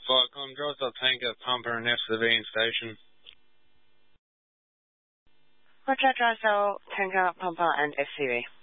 Flightcom, dry tanker, pumper and FCV in station. Roger, dry tanker, pumper and FCV.